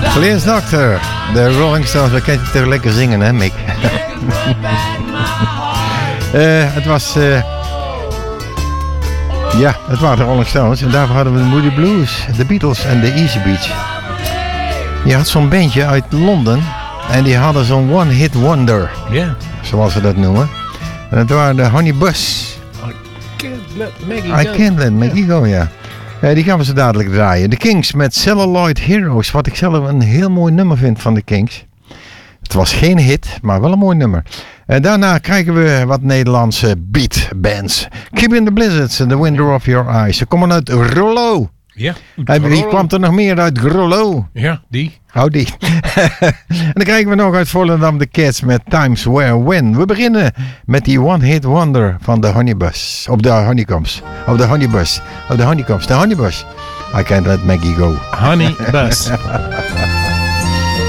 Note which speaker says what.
Speaker 1: Clear's Doctor, de Rolling Stones. Dat kan je toch lekker zingen, hè, Mick? Het was... ja, het waren de Rolling Stones. En daarvoor hadden we de Moody Blues, de Beatles en de Easy Beach. Je had zo'n bandje uit Londen. En die hadden zo'n one-hit wonder.
Speaker 2: Ja. Yeah.
Speaker 1: Zoals ze dat noemen. En dat waren de Honey Bus. I can't let Maggie go, ja. Die gaan we zo dadelijk draaien. De Kings met Celluloid Heroes. Wat ik zelf een heel mooi nummer vind van de Kings. Het was geen hit, maar wel een mooi nummer. Daarna krijgen we wat Nederlandse beatbands. Keep in the Blizzards, The Window of Your Eyes. Ze komen uit Rollo.
Speaker 2: Ja.
Speaker 1: Wie kwam er nog meer uit Rollo?
Speaker 2: Ja, die.
Speaker 1: Oh, die. En dan krijgen we nog uit Volendam de Cats met Times Where When. We beginnen met die One Hit Wonder van de Honeybus. Op de Honeycombs. Op de Honeybus. Op de Honeycombs. De Honeybus. I can't let Maggie go.
Speaker 2: Honeybus.